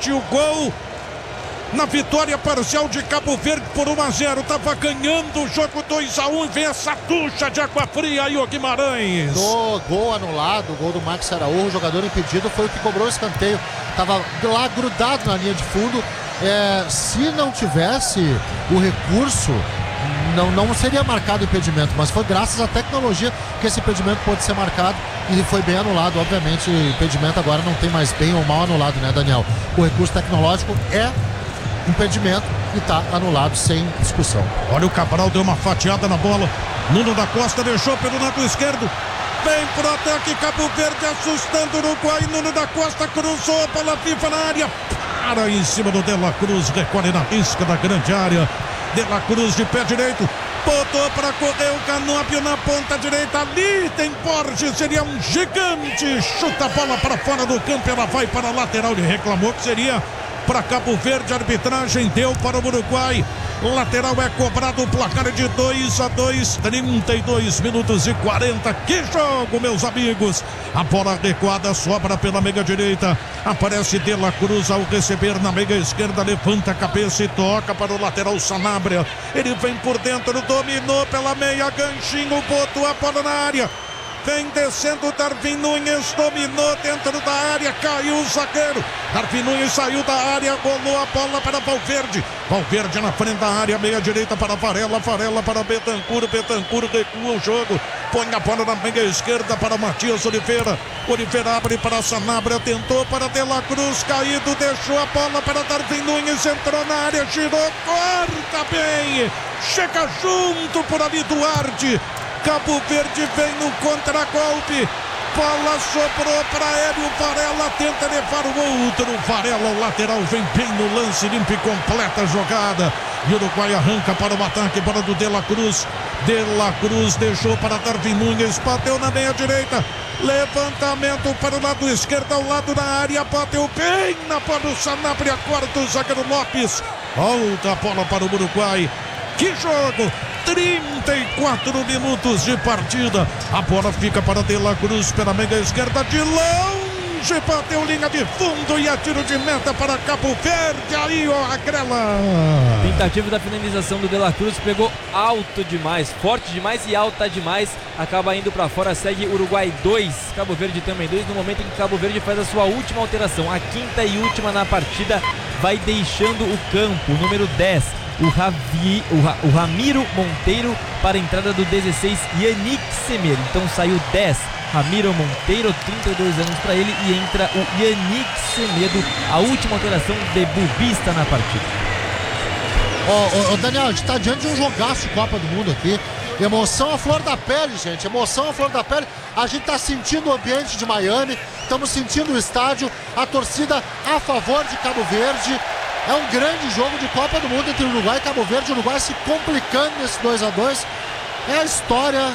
empate, o gol na vitória parcial de Cabo Verde por 1-0. Tava ganhando o jogo 2-1 e vem essa ducha de água fria aí, o Guimarães. Gol anulado, o gol do Max Araújo, o jogador impedido foi o que cobrou o escanteio. Tava lá grudado na linha de fundo. Se não tivesse o recurso, não seria marcado o impedimento, mas foi graças à tecnologia que esse impedimento pôde ser marcado e foi bem anulado. Obviamente, o impedimento agora não tem mais bem ou mal anulado, né, Daniel? O recurso tecnológico é impedimento e tá anulado sem discussão. Olha, o Cabral deu uma fatiada na bola. Nuno da Costa deixou pelo lado esquerdo. Vem pro ataque Cabo Verde, assustando o Uruguai. Nuno da Costa cruzou a bola viva na área. Para em cima do De La Cruz, recolhe na risca da grande área. De La Cruz de pé direito. Botou para correr o Canópio na ponta direita. Ali tem Borges, seria um gigante. Chuta a bola para fora do campo. Ela vai para a lateral. Ele reclamou que seria para Cabo Verde, a arbitragem deu para o Uruguai. Lateral é cobrado, o placar é de 2-2, 32 minutos e 40. Que jogo, meus amigos! A bola adequada sobra pela meia direita. Aparece De La Cruz ao receber na meia esquerda, levanta a cabeça e toca para o lateral Sanabria. Ele vem por dentro, dominou pela meia, ganchinho, botou a bola na área. Vem descendo Darwin Nunes, dominou dentro da área, caiu o zagueiro. Darwin Nunes saiu da área, rolou a bola para Valverde. Valverde na frente da área, meia direita para Varela, Varela para Betancur, Betancur recua o jogo. Põe a bola na meia esquerda para Matias Oliveira. Oliveira abre para Sanabria, tentou para De La Cruz, caído, deixou a bola para Darwin Nunes, entrou na área, girou, corta bem. Chega junto por ali Duarte. Cabo Verde vem no contragolpe. Bola sobrou para Hélio. Varela tenta levar o outro. Varela, o lateral, vem bem no lance, limpa e completa a jogada. E o Uruguai arranca para o ataque, para do De La Cruz. De La Cruz deixou para Darwin Nunes, bateu na meia direita. Levantamento para o lado esquerdo, ao lado da área, bateu bem na bola do Sanabria, corta o zagueiro Lopes. Volta a bola para o Uruguai. Que jogo! 34 minutos de partida. A bola fica para De La Cruz pela meia esquerda, de longe, bateu linha de fundo e a tiro de meta para Cabo Verde. Aí, ó, a Grela. Tentativa da finalização do De La Cruz, pegou alto demais, forte demais e alta demais. Acaba indo para fora, segue Uruguai 2, Cabo Verde também 2, no momento em que Cabo Verde faz a sua última alteração, a quinta e última na partida, vai deixando o campo, o número 10. O Ramiro Monteiro para a entrada do 16, Yannick Semedo. Então saiu 10, Ramiro Monteiro, 32 anos para ele, e entra o Yannick Semedo, a última alteração debutista na partida. Daniel, a gente está diante de um jogaço Copa do Mundo aqui. Emoção à flor da pele, gente. Emoção à flor da pele. A gente está sentindo o ambiente de Miami, estamos sentindo o estádio, a torcida a favor de Cabo Verde. É um grande jogo de Copa do Mundo entre Uruguai e Cabo Verde. O Uruguai se complicando nesse 2-2. É a história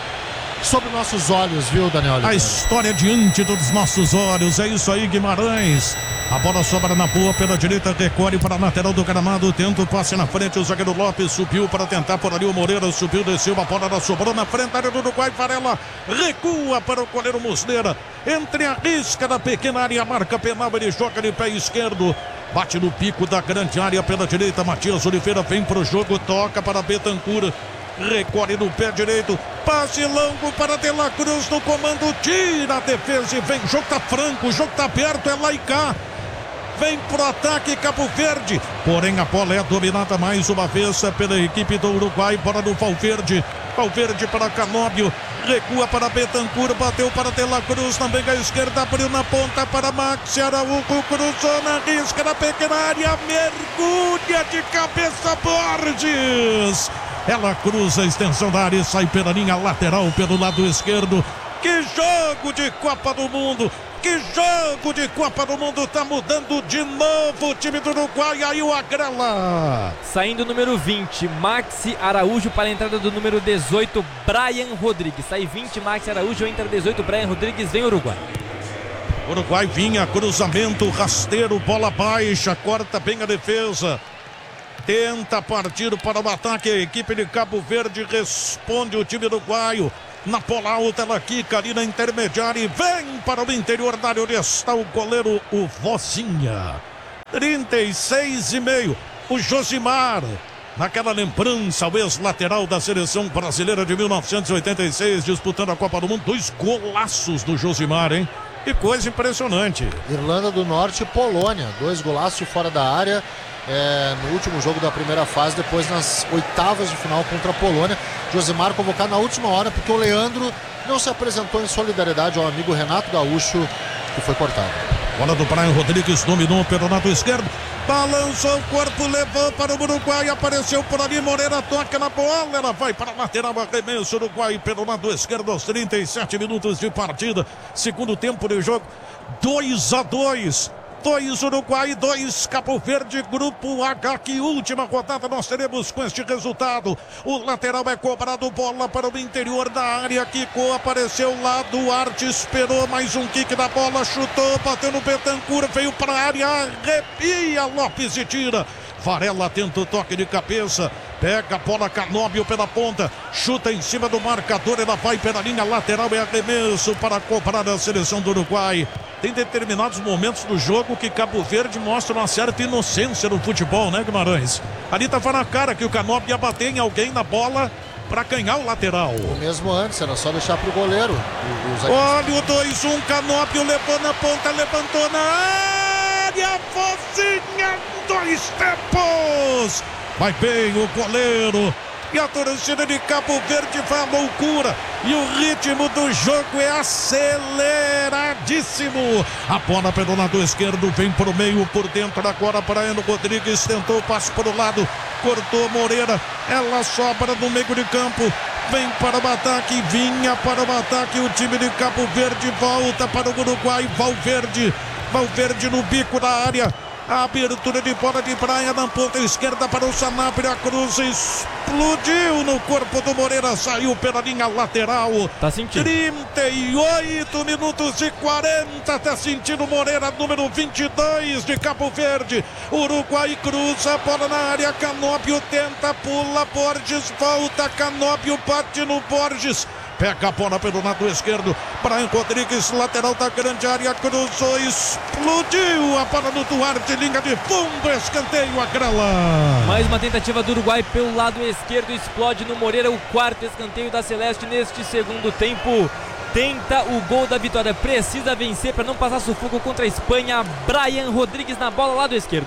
sob nossos olhos, viu, Daniel Oliveira? A história diante dos nossos olhos. É isso aí, Guimarães. A bola sobra na boa pela direita, recolhe para a lateral do gramado, tenta o passe na frente, o zagueiro Lopes subiu para tentar por ali, o Moreira subiu, desceu, a bola sobrou na frente da área do Uruguai, Varela recua para o goleiro Muslera, entre a risca da pequena área, marca penal, ele joga de pé esquerdo, bate no pico da grande área pela direita, Matias Oliveira vem para o jogo, toca para Betancur, recolhe no pé direito, passe longo para De La Cruz no comando, tira a defesa e vem, o jogo tá franco, o jogo tá aberto, é lá e cá. Vem pro ataque Cabo Verde, porém a bola é dominada mais uma vez pela equipe do Uruguai, bola do Valverde, Valverde para Canóbio, recua para Betancur, bateu para De La Cruz, também à esquerda, abriu na ponta para Max Araújo, cruzou na risca da pequena área, mergulha de cabeça Borges, ela cruza a extensão da área e sai pela linha lateral pelo lado esquerdo. Que jogo de Copa do Mundo! Que jogo de Copa do Mundo! Tá mudando de novo o time do Uruguai. Aí o Agrela. Saindo o número 20, Maxi Araújo para a entrada do número 18, Brian Rodrigues. Sai 20, Maxi Araújo, entra 18, Brian Rodrigues, vem Uruguai. Uruguai vinha, cruzamento, rasteiro, bola baixa, corta bem a defesa. Tenta partir para o ataque, a equipe de Cabo Verde responde o time uruguaio. Na bola alta, ela quica ali na intermediária e vem para o interior da área onde está o goleiro, o Vozinha. 36,5. O Josimar, naquela lembrança, o ex-lateral da seleção brasileira de 1986, disputando a Copa do Mundo. 2 golaços do Josimar, hein? Que coisa impressionante. Irlanda do Norte e Polônia, 2 golaços de fora da área no último jogo da primeira fase, depois nas oitavas de final contra a Polônia. Josimar convocado na última hora porque o Leandro não se apresentou em solidariedade ao amigo Renato Gaúcho, que foi cortado. Bola do Brian Rodrigues, dominou pelo lado esquerdo, balançou o corpo, levou para o Uruguai, apareceu por ali, Moreira toca na bola, ela vai para a lateral, arremesso Uruguai pelo lado esquerdo aos 37 minutos de partida, segundo tempo de jogo, 2-2. 2 Uruguai, 2 Cabo Verde, Grupo H, que última rodada nós teremos com este resultado. O lateral é cobrado, bola para o interior da área, quicou, apareceu lá, Duarte esperou mais um kick da bola, chutou, bateu no Betancur, veio para a área, arrepia, Lopes e tira. Varela tenta o toque de cabeça, pega a bola, Canóbio pela ponta, chuta em cima do marcador, ela vai pela linha lateral, é arremesso para cobrar a seleção do Uruguai. Tem determinados momentos do jogo que Cabo Verde mostra uma certa inocência no futebol, né, Guimarães? Ali tava na cara que o Canóbio ia bater em alguém na bola para ganhar o lateral. O mesmo antes, era só deixar pro goleiro. Olha o 2-1, Canóbio levou na ponta, levantou na área, Fozinha, 2 tempos. Vai bem o goleiro. E a torcida de Cabo Verde vai à loucura. E o ritmo do jogo é aceleradíssimo. A bola pelo lado esquerdo vem para o meio, por dentro agora para Eno Rodrigues. Tentou o passe para o lado, cortou Moreira. Ela sobra no meio de campo. Vem para o ataque, vinha para o ataque. O time de Cabo Verde volta para o Uruguai. Valverde no bico da área. A abertura de bola de praia na ponta esquerda para o Sanabria, Cruz explodiu no corpo do Moreira, saiu pela linha lateral. Tá sentindo? 38 minutos e 40, tá sentindo Moreira, número 22 de Cabo Verde. Uruguai cruza a bola na área, Canóbio tenta, pula, Borges volta, Canóbio bate no Borges. Pega a bola pelo lado esquerdo, Brian Rodrigues, lateral da grande área, cruzou, explodiu a bola no Duarte, linha de fundo, escanteio, Agrela. Mais uma tentativa do Uruguai pelo lado esquerdo, explode no Moreira, o 4º escanteio da Celeste neste segundo tempo. Tenta o gol da vitória, precisa vencer para não passar sufoco contra a Espanha. Brian Rodrigues na bola, lado esquerdo.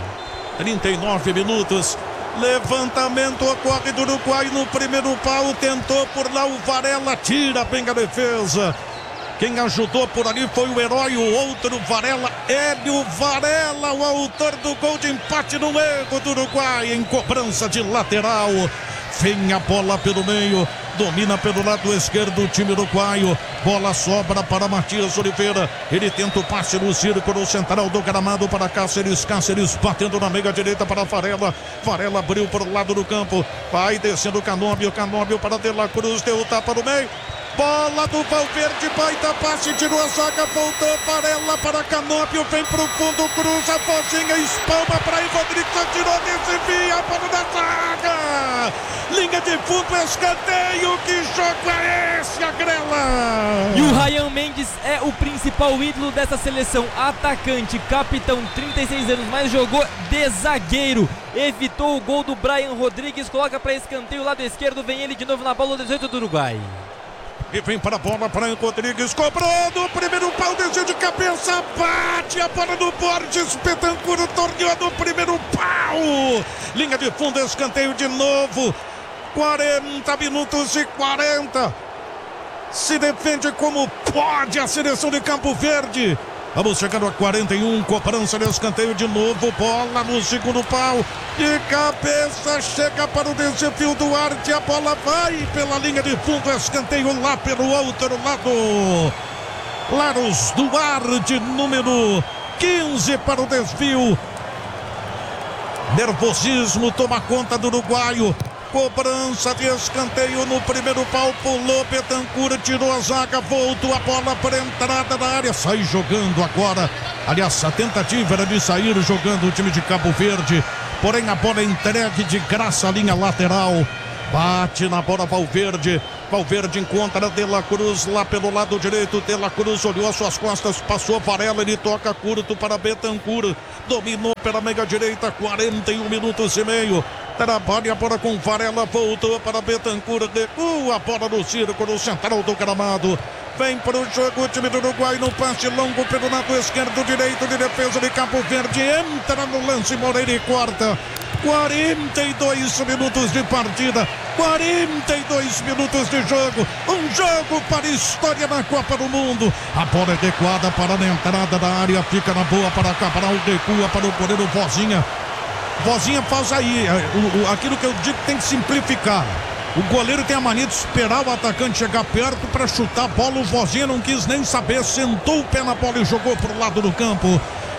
39 minutos. Levantamento ocorre do Uruguai no primeiro pau, tentou por lá o Varela, tira bem a defesa. Quem ajudou por ali foi o herói, o outro Varela, Hélio Varela, o autor do gol de empate no erro do Uruguai, em cobrança de lateral. Vem a bola pelo meio, domina pelo lado esquerdo o time uruguaio. Bola sobra para Matias Oliveira. Ele tenta o passe no círculo central do gramado para Cáceres. Cáceres batendo na meia direita para Varela. Varela abriu para o lado do campo. Vai descendo o Canóbio. Canóbio para De La Cruz. Deu o tapa no meio. Bola do Valverde, baita passe, tirou a zaga, voltou Varela para Canóbio, vem pro fundo, cruza, Fozinha, espalma para aí, Rodrigues atirou, desvia, bola da zaga, linha de fundo, escanteio, que jogo é esse, Agrela? E o Ryan Mendes é o principal ídolo dessa seleção, atacante, capitão, 36 anos, mas jogou de zagueiro, evitou o gol do Brian Rodrigues, coloca para escanteio, lado esquerdo, vem ele de novo na bola, 18 do Uruguai. E vem para a bola, Brian Rodrigues, cobrou no primeiro pau, desceu de cabeça, bate a bola do Borges, Betancur torneou no primeiro pau, linha de fundo, escanteio de novo, 40 minutos e 40, se defende como pode a seleção de Cabo Verde. Vamos chegando a 41, cobrança de escanteio de novo, bola no segundo pau, de cabeça, chega para o desafio do Arte, a bola vai pela linha de fundo, escanteio lá pelo outro lado. Laros Duarte, número 15 para o desvio. Nervosismo toma conta do uruguaio. Cobrança de escanteio no primeiro pau, pulou Betancur, tirou a zaga, voltou a bola para a entrada da área, sai jogando agora. Aliás, a tentativa era de sair jogando o time de Cabo Verde, porém a bola é entregue de graça à linha lateral. Bate na bola Valverde. Valverde encontra De La Cruz lá pelo lado direito. De La Cruz olhou as suas costas, passou Varela, ele toca curto para Betancur. Dominou pela meia direita, 41 minutos e meio. Trabalha a bola com Varela, voltou para Betancur, recua a bola no círculo central do gramado. Vem para o jogo o time do Uruguai no passe longo pelo lado esquerdo, direito de defesa de Cabo Verde. Entra no lance, Moreira e corta. 42 minutos de partida, 42 minutos de jogo, um jogo para a história na Copa do Mundo. A bola é adequada para a entrada da área, fica na boa para Cabral, recua para o goleiro Vozinha. Vozinha faz aí, aquilo que eu digo tem que simplificar. O goleiro tem a mania de esperar o atacante chegar perto para chutar a bola. O Vozinha não quis nem saber, sentou o pé na bola e jogou para o lado do campo.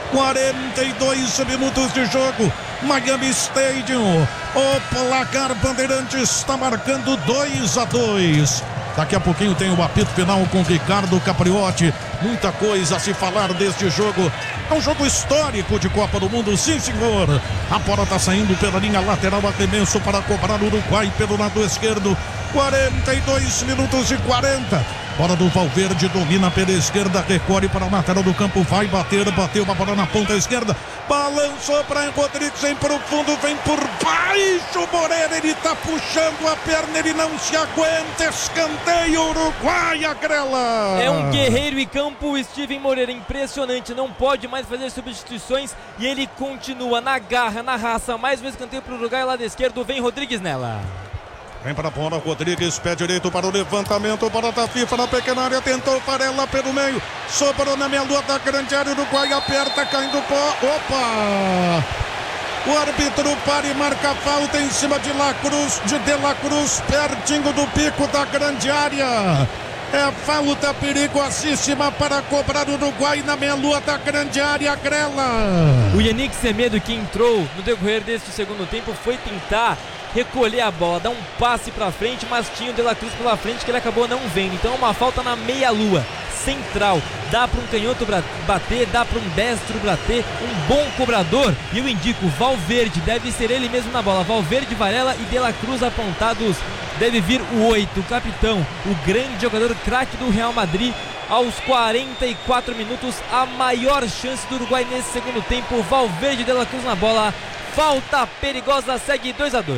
42 minutos de jogo, Miami Stadium. O placar Bandeirantes está marcando 2-2. Daqui a pouquinho tem o apito final com Ricardo Capriotti. Muita coisa a se falar deste jogo. É um jogo histórico de Copa do Mundo, sim senhor. A bola está saindo pela linha lateral, Clemenço para cobrar o Uruguai pelo lado esquerdo. 42 minutos e 40. Bola do Valverde, domina pela esquerda, recolhe para a lateral do campo, vai bater, bateu a bola na ponta esquerda, balançou para Rodrigues em profundo, vem por baixo, Moreira, ele está puxando a perna, ele não se aguenta, escanteio, Uruguai, Agrela. É um guerreiro em campo, Steven Moreira, impressionante, não pode mais fazer substituições e ele continua na garra, na raça, mais um escanteio para o Uruguai, lado esquerdo, vem Rodrigues nela. Vem para a bola, Rodrigues, pé direito para o levantamento, bola da FIFA na pequena área, tentou Varela pelo meio, sobrou na meia lua da grande área, Uruguai aperta, caindo pó, opa! O árbitro para e marca a falta em cima de De La Cruz, pertinho do pico da grande área. É falta perigosíssima para cobrar o Uruguai na meia-lua da grande área, Grela. O Yannick Semedo, que entrou no decorrer deste segundo tempo, foi tentar recolher a bola, dar um passe para frente, mas tinha o De La Cruz pela frente que ele acabou não vendo. Então uma falta na meia-lua, central. Dá para um canhoto bater, dá para um destro bater, um bom cobrador. E eu indico, Valverde, deve ser ele mesmo na bola. Valverde, Varela e De La Cruz apontados. Deve vir o 8, o capitão, o grande jogador craque do Real Madrid. Aos 44 minutos, a maior chance do Uruguai nesse segundo tempo. Valverde e De La Cruz na bola. Falta perigosa, segue 2-2.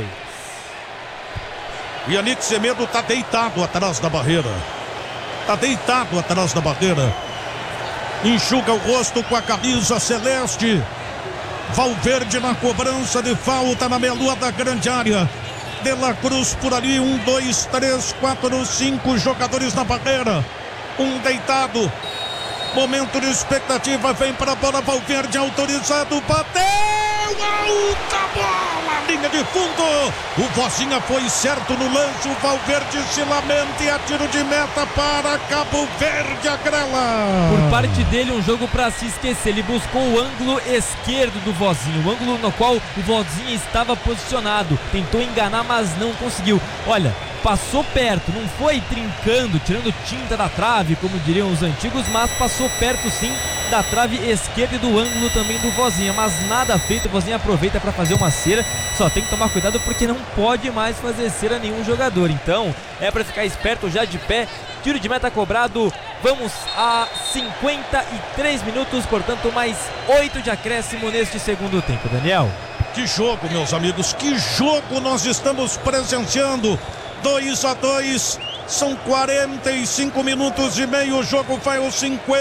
O Yannick Semedo está deitado atrás da barreira. Está deitado atrás da barreira. Enxuga o rosto com a camisa celeste. Valverde na cobrança de falta na meia-lua da grande área. De La Cruz por ali, 1, 2, 3, 4, 5 jogadores na barreira. Um deitado. Momento de expectativa, vem para a bola, Valverde autorizado, bateu, alta bola, linha de fundo. O Vozinha foi certo no lance, o Valverde se lamenta e a tiro de meta para Cabo Verde, Agrela. Por parte dele, um jogo para se esquecer. Ele buscou o ângulo esquerdo do Vozinha, o ângulo no qual o Vozinha estava posicionado. Tentou enganar, mas não conseguiu. Olha, passou perto, não foi trincando, tirando tinta da trave, como diriam os antigos, mas passou perto sim da trave esquerda e do ângulo também do Vozinha, mas nada feito. O Vozinha aproveita para fazer uma cera, só tem que tomar cuidado porque não pode mais fazer cera nenhum jogador, então é para ficar esperto já de pé. Tiro de meta cobrado, vamos a 53 minutos, portanto mais 8 de acréscimo neste segundo tempo, Daniel. Que jogo, meus amigos, que jogo nós estamos presenciando. 2-2, são 45 minutos e meio, o jogo vai aos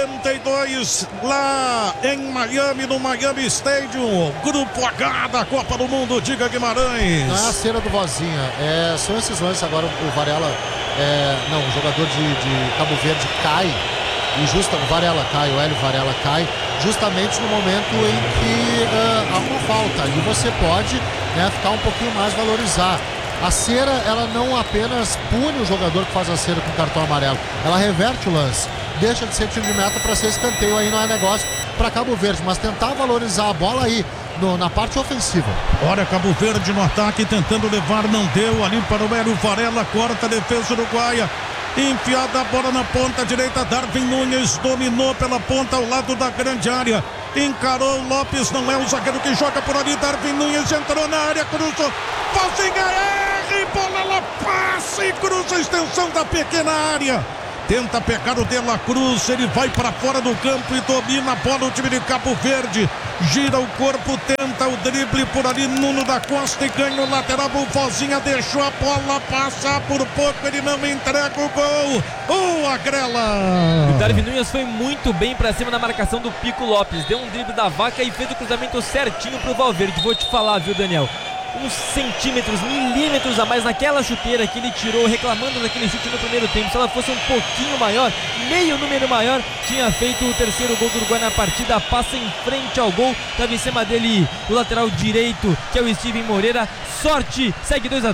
52 lá em Miami, no Miami Stadium, Grupo H da Copa do Mundo. Diga, Guimarães. Na cena do Vozinha, são esses lances agora, o Varela, o jogador de Cabo Verde cai, e o Varela cai, o Hélio Varela cai, justamente no momento em que há uma falta, e você pode ficar um pouquinho mais valorizar. A cera, ela não apenas pune o jogador que faz a cera com cartão amarelo, ela reverte o lance, deixa de ser tiro de meta para ser escanteio, aí não é negócio para Cabo Verde, mas tentar valorizar a bola aí na parte ofensiva. Olha, Cabo Verde no ataque, tentando levar, não deu, ali para o Hélio Varela, corta a defesa uruguaia, enfiada a bola na ponta direita, Darwin Nunes dominou pela ponta ao lado da grande área, encarou Lopes, não é o zagueiro que joga por ali, Darwin Nunes entrou na área, cruzou, Vozinha, corre, bola, ela passa e cruza a extensão da pequena área. Tenta pegar o De La Cruz, ele vai para fora do campo e domina a bola o time de Cabo Verde. Gira o corpo, tenta o drible por ali, Nuno da Costa e ganha o lateral. Bufozinha deixou a bola passar por pouco, ele não entrega o gol. Agrela. O Darwin Núñez foi muito bem para cima na marcação do Pico Lopes. Deu um drible da vaca e fez o cruzamento certinho pro Valverde. Vou te falar, viu, Daniel? Uns centímetros, milímetros a mais naquela chuteira que ele tirou, reclamando daquele chute no primeiro tempo. Se ela fosse um pouquinho maior, meio número maior, tinha feito o terceiro gol do Uruguai na partida. Passa em frente ao gol, estava em cima dele o lateral direito, que é o Steven Moreira. Sorte, segue 2-2.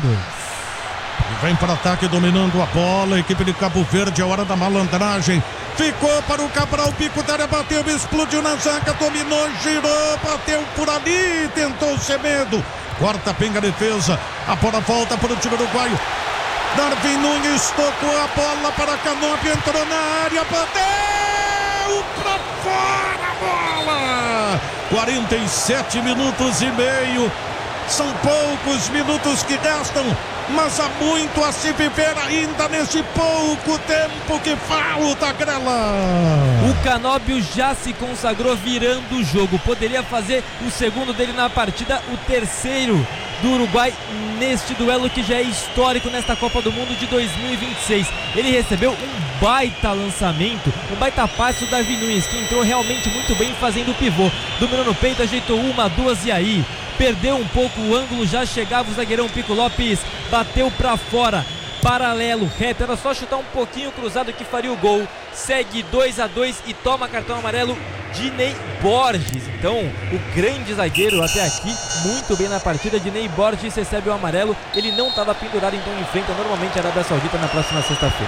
Vem para ataque dominando a bola, a equipe de Cabo Verde, a hora da malandragem. Ficou para o Cabral, pico da área, bateu, explodiu na zaga, dominou, girou, bateu por ali, tentou ser medo. Corta, pinga a defesa, a bola volta para o time uruguaio. Darwin Núñez tocou a bola para Canopy, entrou na área, bateu para fora a bola. 47 minutos e meio, são poucos minutos que gastam, mas há muito a se viver ainda nesse pouco tempo que falta, Grela. O Canóbio já se consagrou virando o jogo. Poderia fazer o segundo dele na partida, o terceiro do Uruguai neste duelo que já é histórico nesta Copa do Mundo de 2026. Ele recebeu um baita lançamento, um baita passe do Darwin Núñez, que entrou realmente muito bem fazendo o pivô. Dominou no peito, ajeitou uma, duas e aí perdeu um pouco o ângulo, já chegava o zagueirão Pico Lopes, bateu pra fora, paralelo, reto, era só chutar um pouquinho cruzado que faria o gol. Segue 2-2 e toma cartão amarelo Dinei Borges. Então o grande zagueiro até aqui, muito bem na partida. Dinei Borges recebe o amarelo, ele não estava pendurado, então enfrenta normalmente a Arábia Saudita na próxima sexta-feira.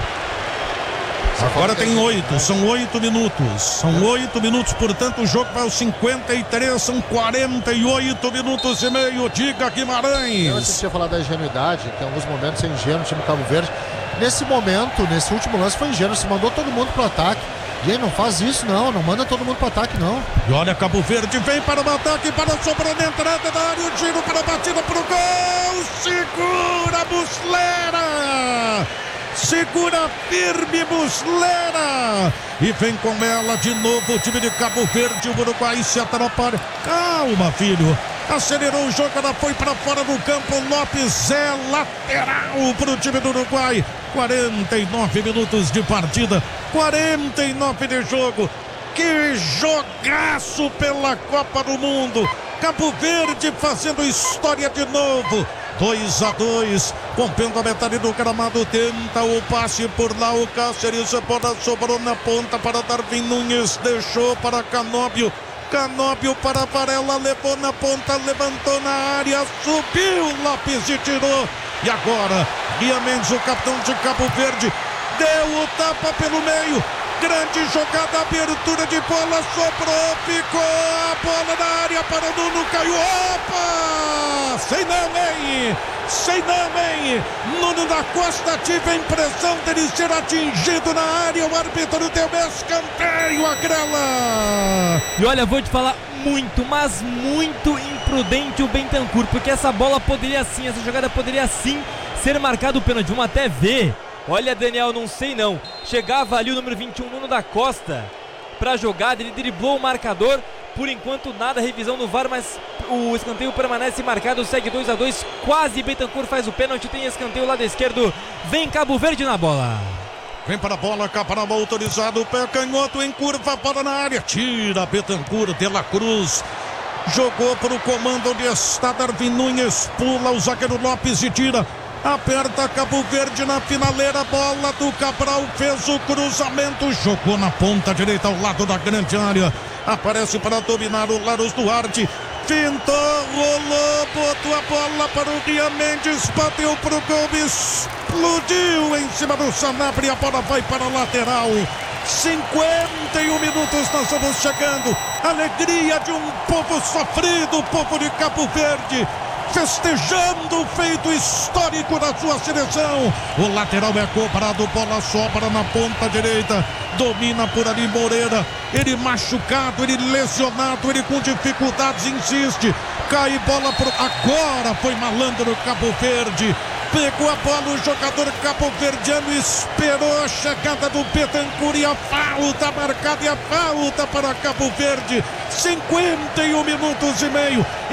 Agora tem 8, são 8 minutos. São 8 minutos, portanto o jogo vai aos 53, são 48 minutos e meio. Diga, Guimarães. Eu tinha falado da ingenuidade, que em alguns momentos é ingênuo o time do Cabo Verde. Nesse momento, nesse último lance foi ingênuo, se mandou todo mundo pro ataque. E aí, não faz isso não manda todo mundo pro ataque não. E olha, Cabo Verde vem para o ataque, para sobrando a entrada da área, o giro para a batida pro gol. Segura a Muslera. Segura firme Muslera e vem com ela de novo o time de Cabo Verde. O Uruguai se atrapalha. Calma, filho. Acelerou o jogo, ela foi para fora do campo. Lopes é lateral para o time do Uruguai. 49 minutos de partida, 49 de jogo. Que jogaço pela Copa do Mundo. Cabo Verde fazendo história de novo. 2-2, rompendo a metade do gramado, tenta o passe por lá, o Cáceres, a bola sobrou na ponta para Darwin Núñez, deixou para Canóbio para Varela, levou na ponta, levantou na área, subiu Lopes e tirou, e agora Guia Mendes, o capitão de Cabo Verde, deu o tapa pelo meio. Grande jogada, abertura de bola, sobrou, ficou a bola na área para o Nuno, caiu, opa! Sei não, hein? Nuno da Costa, tive a impressão dele ser atingido na área, o árbitro deu escanteio, Agrela. E olha, vou te falar, muito, mas muito imprudente o Bentancur, porque essa bola poderia sim, essa jogada poderia sim ser marcado o pênalti, vamos até ver. Olha, Daniel, não sei não. Chegava ali o número 21, Nuno da Costa, pra jogada, ele driblou o marcador. Por enquanto nada, revisão no VAR, mas o escanteio permanece marcado, segue 2-2. Quase Bentancur faz o pênalti, tem escanteio lado esquerdo. Vem Cabo Verde na bola. Vem para a bola, Cabral autorizado, o pé canhoto em curva, bola na área. Tira Bentancur, De La Cruz. Jogou para o comando onde está Darwin Núñez, pula o zagueiro Lopes e tira. Aperta Cabo Verde na finaleira, bola do Cabral, fez o cruzamento, jogou na ponta direita ao lado da grande área, aparece para dominar o Larus Duarte, fintou, rolou, botou a bola para o Guia Mendes, bateu para o gol, explodiu em cima do Sanabria, a bola vai para a lateral. 51 minutos nós estamos chegando, alegria de um povo sofrido, o povo de Cabo Verde, festejando o feito histórico da sua seleção. O lateral é cobrado, bola sobra na ponta direita, domina por ali Moreira, ele machucado, ele lesionado, ele com dificuldades, insiste, cai bola pro... Agora foi malandro Cabo Verde, Pegou a bola, o jogador cabo-verdiano esperou a chegada do Betancur e a falta marcada, e a falta para Cabo Verde. 51 minutos e meio.